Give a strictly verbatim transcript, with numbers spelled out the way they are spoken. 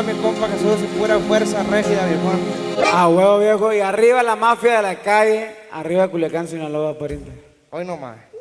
todos mis compas que son de pura fuerza rígida, viejo. Ah, huevo, viejo. Y arriba la mafia de la calle, arriba Culiacán, Sinaloa, pariente. Hoy nomás.